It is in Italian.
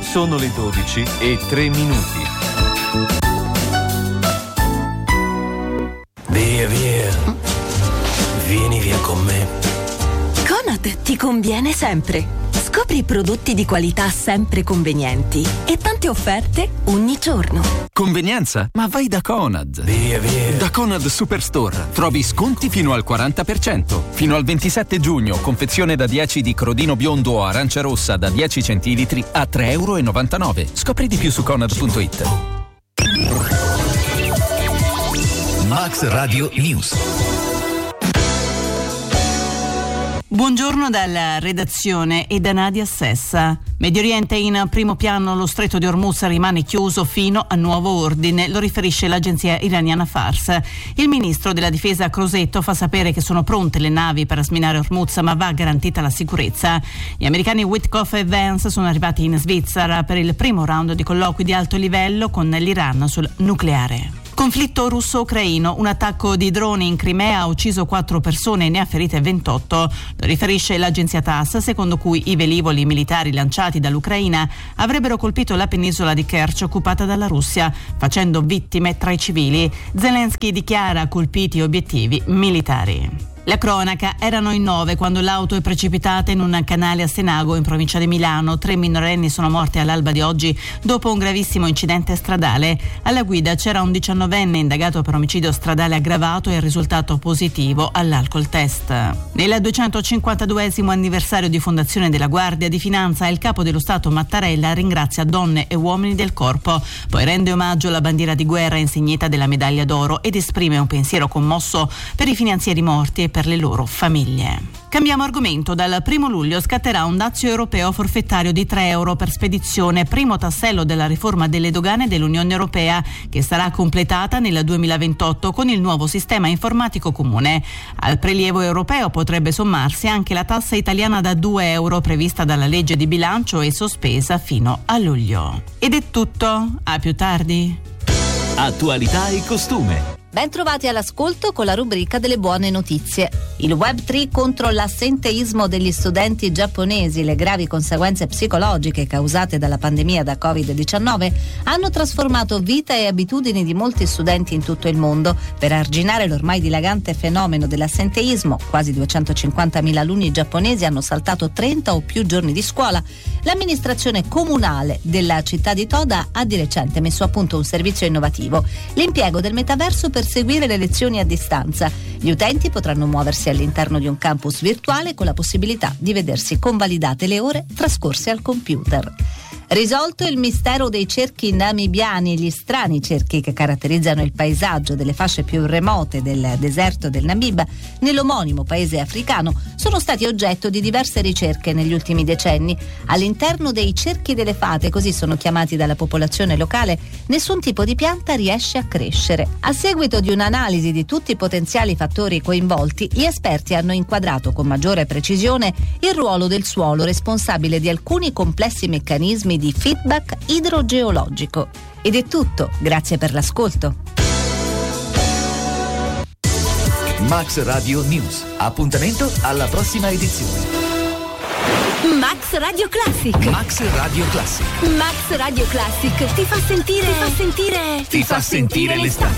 Sono le 12:03. Via, vieni via con me. Conad ti conviene sempre. Scopri prodotti di qualità sempre convenienti e tante offerte ogni giorno. Convenienza? Ma vai da Conad. Via. Da Conad Superstore trovi sconti fino al 40%. Fino al 27 giugno, confezione da 10 di crodino biondo o arancia rossa da 10 centilitri a €3,99. Scopri di più su Conad.it. Max Radio News. Buongiorno dalla redazione e da Nadia Sessa. Medio Oriente in primo piano, lo stretto di Hormuz rimane chiuso fino a nuovo ordine, lo riferisce l'agenzia iraniana Fars. Il ministro della difesa Crosetto fa sapere che sono pronte le navi per sminare Hormuz, ma va garantita la sicurezza. Gli americani Witkoff e Vance sono arrivati in Svizzera per il primo round di colloqui di alto livello con l'Iran sul nucleare. Conflitto russo-ucraino, un attacco di droni in Crimea ha ucciso 4 persone e ne ha ferite 28. Lo riferisce l'agenzia TASS, secondo cui i velivoli militari lanciati dall'Ucraina avrebbero colpito la penisola di Kerch occupata dalla Russia, facendo vittime tra i civili. Zelensky dichiara colpiti obiettivi militari. La cronaca: erano in 9 quando l'auto è precipitata in un canale a Senago, in provincia di Milano. 3 minorenni sono morti all'alba di oggi dopo un gravissimo incidente stradale. Alla guida c'era un 19enne indagato per omicidio stradale aggravato e il risultato positivo all'alcol test. Nel 252esimo anniversario di fondazione della Guardia di Finanza, il capo dello Stato Mattarella ringrazia donne e uomini del corpo, poi rende omaggio alla bandiera di guerra insignita della medaglia d'oro ed esprime un pensiero commosso per i finanzieri morti e per le loro famiglie. Cambiamo argomento. Dal 1 luglio scatterà un dazio europeo forfettario di €3 per spedizione, primo tassello della riforma delle dogane dell'Unione Europea, che sarà completata nel 2028 con il nuovo sistema informatico comune. Al prelievo europeo potrebbe sommarsi anche la tassa italiana da €2 prevista dalla legge di bilancio e sospesa fino a luglio. Ed è tutto. A più tardi. Attualità e costume. Ben trovati all'ascolto con la rubrica delle buone notizie. Il Web3 contro l'assenteismo degli studenti giapponesi e le gravi conseguenze psicologiche causate dalla pandemia da Covid-19 hanno trasformato vita e abitudini di molti studenti in tutto il mondo. Per arginare l'ormai dilagante fenomeno dell'assenteismo, quasi 250.000 alunni giapponesi hanno saltato 30 o più giorni di scuola. L'amministrazione comunale della città di Toda ha di recente messo a punto un servizio innovativo: l'impiego del metaverso per seguire le lezioni a distanza. Gli utenti potranno muoversi all'interno di un campus virtuale con la possibilità di vedersi convalidate le ore trascorse al computer. Risolto il mistero dei cerchi namibiani, gli strani cerchi che caratterizzano il paesaggio delle fasce più remote del deserto del Namib, nell'omonimo paese africano, sono stati oggetto di diverse ricerche negli ultimi decenni. All'interno dei cerchi delle fate, così sono chiamati dalla popolazione locale, nessun tipo di pianta riesce a crescere. A seguito di un'analisi di tutti i potenziali fattori coinvolti, gli esperti hanno inquadrato con maggiore precisione il ruolo del suolo, responsabile di alcuni complessi meccanismi di feedback idrogeologico. Ed è tutto, grazie per l'ascolto. Max Radio News. Appuntamento alla prossima edizione. Max Radio Classic. Max Radio Classic. Max Radio Classic ti fa sentire l'estate.